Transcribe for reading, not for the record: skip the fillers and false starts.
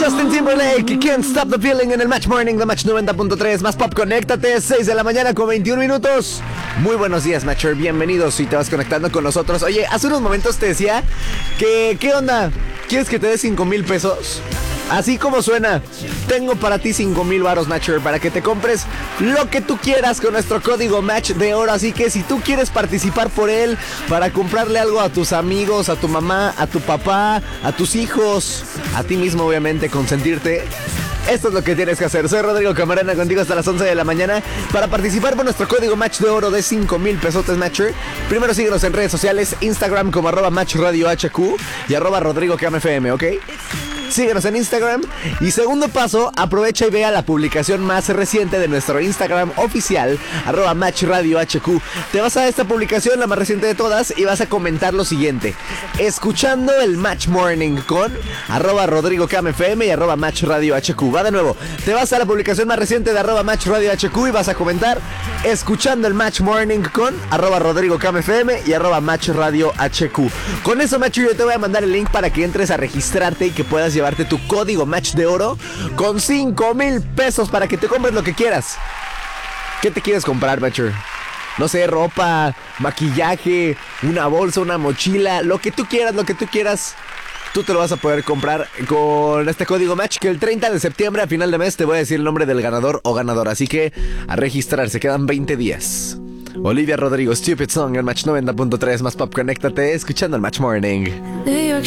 Justin Timberlake, Can't Stop the Feeling en el Match Morning de Match 90.3. Más pop, conéctate, 6 de la mañana con 21 minutos. Muy buenos días, Matcher, bienvenidos si te vas conectando con nosotros. Oye, hace unos momentos te decía que, ¿qué onda? ¿Quieres que te dé 5,000 pesos? Así como suena, tengo para ti 5,000 varos, Matcher, para que te compres lo que tú quieras con nuestro código Match de oro. Así que si tú quieres participar por él, para comprarle algo a tus amigos, a tu mamá, a tu papá, a tus hijos, a ti mismo obviamente, consentirte, esto es lo que tienes que hacer. Soy Rodrigo Camarena, contigo hasta las 11 de la mañana. Para participar por nuestro código Match de oro de 5,000 pesotes, Matcher, primero síguenos en redes sociales, Instagram como @MatchRadioHQ y @RodrigoCamFM, ¿ok? Síguenos en Instagram. Y segundo paso, aprovecha y vea la publicación más reciente de nuestro Instagram oficial, @MatchRadioHQ. Te vas a esta publicación, la más reciente de todas, y vas a comentar lo siguiente: escuchando el Match Morning con @RodrigoCamFM y @MatchRadioHQ. Va de nuevo, te vas a la publicación más reciente de @MatchRadioHQ y vas a comentar escuchando el Match Morning con @RodrigoCamFM y @MatchRadioHQ. Con eso, Match, yo te voy a mandar el link para que entres a registrarte y que puedas llevarte tu código Match de oro con 5,000 pesos para que te compres lo que quieras. ¿Qué te quieres comprar, Matcher? No sé, ropa, maquillaje, una bolsa, una mochila, lo que tú quieras. Tú te lo vas a poder comprar con este código Match, que el 30 de septiembre a final de mes te voy a decir el nombre del ganador o ganadora. Así que a registrarse, quedan 20 días. Olivia Rodrigo, Stupid Song en Match 90.3. Más pop, conéctate, escuchando el Match Morning. New York